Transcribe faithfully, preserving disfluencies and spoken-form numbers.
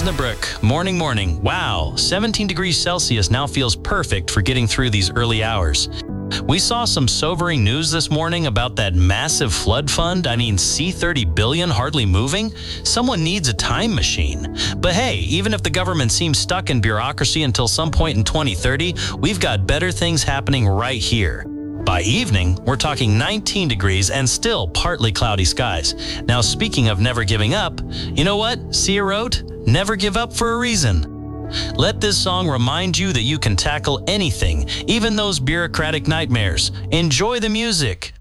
Osnabrück, morning, morning. Wow, seventeen degrees Celsius now feels perfect for getting through these early hours. We saw some sobering news this morning about that massive flood fund. I mean, C thirty billion hardly moving? Someone needs a time machine. But hey, even if the government seems stuck in bureaucracy until some point in twenty thirty, we've got better things happening right here. By evening, we're talking nineteen degrees and still partly cloudy skies. Now, speaking of never giving up, you know what? Sia wrote, "Never give up for a reason." Let this song remind you that you can tackle anything, even those bureaucratic nightmares. Enjoy the music.